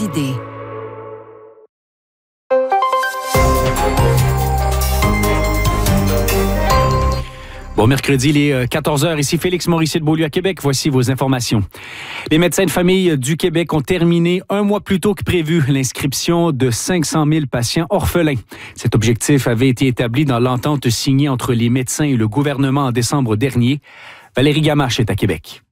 vos idées. Bon mercredi, il est 14h. Ici Félix Moricier de Beaulieu à Québec. Voici vos informations. Les médecins de famille du Québec ont terminé un mois plus tôt que prévu l'inscription de 500 000 patients orphelins. Cet objectif avait été établi dans l'entente signée entre les médecins et le gouvernement en décembre dernier. Valérie Gamache est à Québec.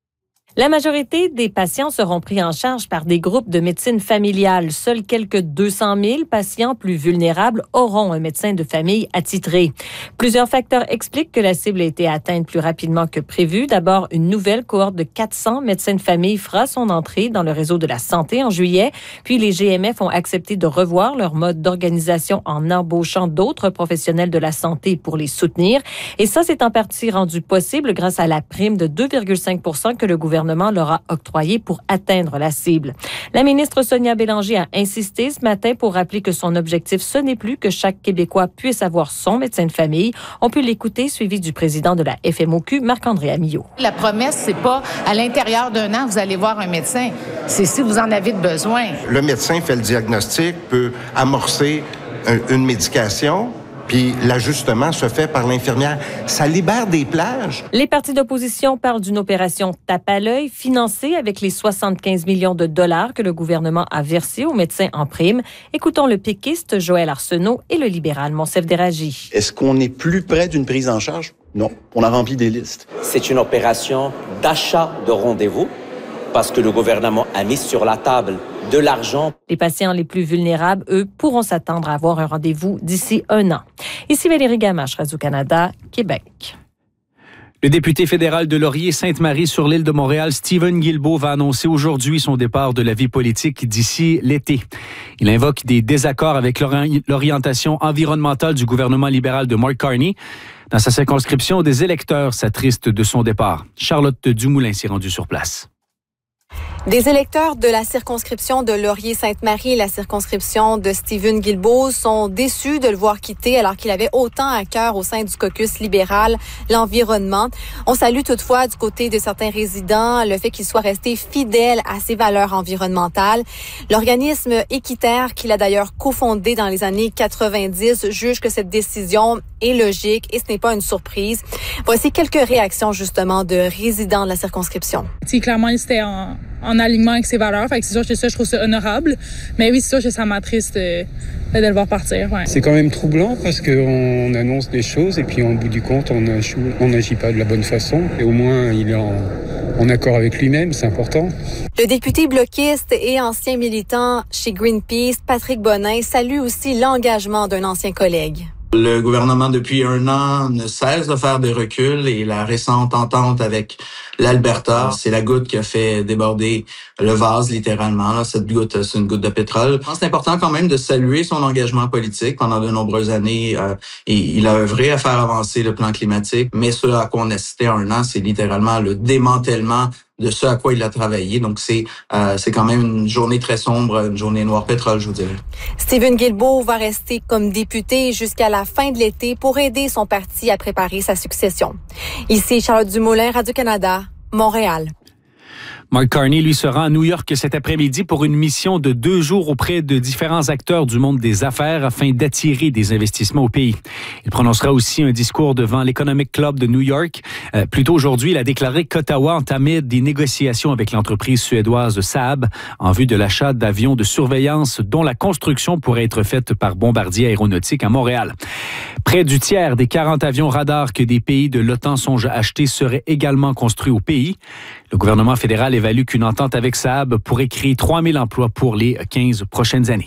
La majorité des patients seront pris en charge par des groupes de médecine familiale. Seuls quelques 200 000 patients plus vulnérables auront un médecin de famille attitré. Plusieurs facteurs expliquent que la cible a été atteinte plus rapidement que prévu. D'abord, une nouvelle cohorte de 400 médecins de famille fera son entrée dans le réseau de la santé en juillet. Puis les GMF ont accepté de revoir leur mode d'organisation en embauchant d'autres professionnels de la santé pour les soutenir. Et ça, c'est en partie rendu possible grâce à la prime de 2,5 % que le gouvernement leur a octroyé pour atteindre la cible. La ministre Sonia Bélanger a insisté ce matin pour rappeler que son objectif, ce n'est plus que chaque Québécois puisse avoir son médecin de famille. On peut l'écouter, suivi du président de la FMOQ, Marc-André Amillot. La promesse, c'est pas à l'intérieur d'un an, vous allez voir un médecin. C'est si vous en avez besoin. Le médecin fait le diagnostic, peut amorcer une médication. Puis l'ajustement se fait par l'infirmière. Ça libère des plages. Les partis d'opposition parlent d'une opération tape à l'œil financée avec les 75 millions de dollars que le gouvernement a versés aux médecins en prime. Écoutons le péquiste Joël Arsenault et le libéral Monsef Déragi. Est-ce qu'on est plus près d'une prise en charge? Non. On a rempli des listes. C'est une opération d'achat de rendez-vous parce que le gouvernement a mis sur la table de l'argent. Les patients les plus vulnérables, eux, pourront s'attendre à avoir un rendez-vous d'ici un an. Ici Valérie Gamache, Radio-Canada, Québec. Le député fédéral de Laurier-Sainte-Marie sur l'île de Montréal, Stephen Guilbeault, va annoncer aujourd'hui son départ de la vie politique d'ici l'été. Il invoque des désaccords avec l'orientation environnementale du gouvernement libéral de Mark Carney. Dans sa circonscription, des électeurs s'attristent de son départ. Charlotte Dumoulin s'est rendue sur place. Des électeurs de la circonscription de Laurier-Sainte-Marie et la circonscription de Stephen Guilbeault sont déçus de le voir quitter alors qu'il avait autant à cœur au sein du caucus libéral l'environnement. On salue toutefois du côté de certains résidents le fait qu'il soit resté fidèle à ses valeurs environnementales. L'organisme Équiterre, qu'il a d'ailleurs cofondé dans les années 90, juge que cette décision est logique et ce n'est pas une surprise. Voici quelques réactions justement de résidents de la circonscription. Clairement, c'était en alignement avec ses valeurs. Fait que c'est sûr que je trouve ça honorable. Mais oui, c'est sûr que ça m'attriste de le voir partir. Ouais. C'est quand même troublant parce qu'on annonce des choses et puis au bout du compte, on n'agit pas de la bonne façon. Et au moins, il est en accord avec lui-même, c'est important. Le député bloquiste et ancien militant chez Greenpeace, Patrick Bonin, salue aussi l'engagement d'un ancien collègue. Le gouvernement, depuis un an, ne cesse de faire des reculs et la récente entente avec l'Alberta, c'est la goutte qui a fait déborder le vase, littéralement. Là, cette goutte, c'est une goutte de pétrole. Je pense que c'est important quand même de saluer son engagement politique. Pendant de nombreuses années, il a œuvré à faire avancer le plan climatique, mais ce à quoi on assistait un an, c'est littéralement le démantèlement de ce à quoi il a travaillé. Donc, c'est quand même une journée très sombre, une journée noire pétrole, je vous dirais. Stephen Guilbeault va rester comme député jusqu'à la fin de l'été pour aider son parti à préparer sa succession. Ici Charlotte Dumoulin, Radio-Canada, Montréal. Mark Carney, lui, sera à New York cet après-midi pour une mission de 2 jours auprès de différents acteurs du monde des affaires afin d'attirer des investissements au pays. Il prononcera aussi un discours devant l'Economic Club de New York. Plus tôt aujourd'hui, il a déclaré qu'Ottawa entamait des négociations avec l'entreprise suédoise Saab en vue de l'achat d'avions de surveillance dont la construction pourrait être faite par Bombardier Aéronautique à Montréal. Près du tiers des 40 avions radars que des pays de l'OTAN songent à acheter seraient également construits au pays. Le gouvernement fédéral évalue qu'une entente avec Saab pourrait créer 3 000 emplois pour les 15 prochaines années.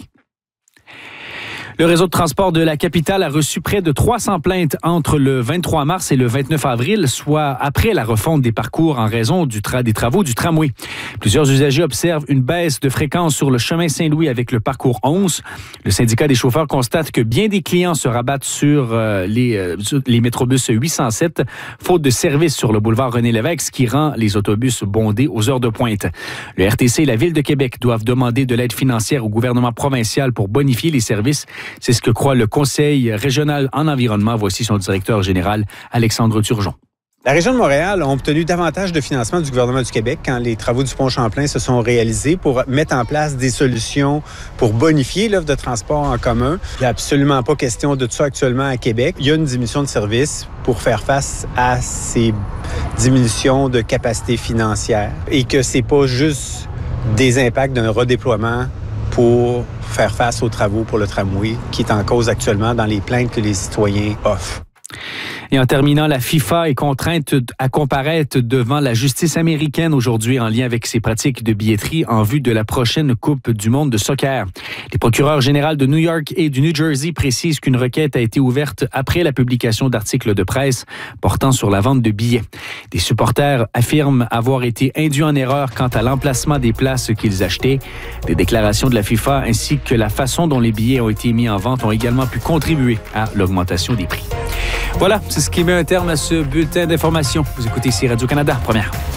Le réseau de transport de la capitale a reçu près de 300 plaintes entre le 23 mars et le 29 avril, soit après la refonte des parcours en raison des travaux du tramway. Plusieurs usagers observent une baisse de fréquence sur le chemin Saint-Louis avec le parcours 11. Le syndicat des chauffeurs constate que bien des clients se rabattent sur les métrobus 807, faute de service sur le boulevard René-Lévesque, ce qui rend les autobus bondés aux heures de pointe. Le RTC et la Ville de Québec doivent demander de l'aide financière au gouvernement provincial pour bonifier les services. C'est ce que croit le Conseil régional en environnement. Voici son directeur général, Alexandre Turgeon. La Région de Montréal a obtenu davantage de financement du gouvernement du Québec quand les travaux du pont Champlain se sont réalisés pour mettre en place des solutions pour bonifier l'offre de transport en commun. Il n'y a absolument pas question de ça actuellement à Québec. Il y a une diminution de services pour faire face à ces diminutions de capacité financière et que c'est pas juste des impacts d'un redéploiement pour faire face aux travaux pour le tramway qui est en cause actuellement dans les plaintes que les citoyens offrent. Et en terminant, la FIFA est contrainte à comparaître devant la justice américaine aujourd'hui en lien avec ses pratiques de billetterie en vue de la prochaine Coupe du monde de soccer. Les procureurs généraux de New York et du New Jersey précisent qu'une requête a été ouverte après la publication d'articles de presse portant sur la vente de billets. Des supporters affirment avoir été induits en erreur quant à l'emplacement des places qu'ils achetaient. Des déclarations de la FIFA ainsi que la façon dont les billets ont été mis en vente ont également pu contribuer à l'augmentation des prix. Voilà, c'est ce qui met un terme à ce bulletin d'information. Vous écoutez ici Radio-Canada, première.